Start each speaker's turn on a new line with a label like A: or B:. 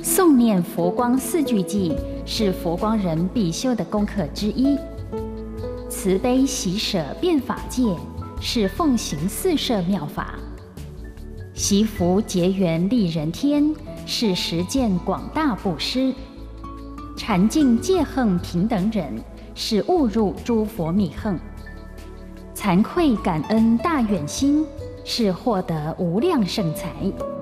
A: 诵念佛光四句偈是佛光人必修的功课之一。慈悲喜舍遍法界是奉行四摄妙法。惜福结缘利人天是实践广大布施。禅净戒横平等忍是误入诸佛密横。惭愧感恩大愿心是获得无量圣财。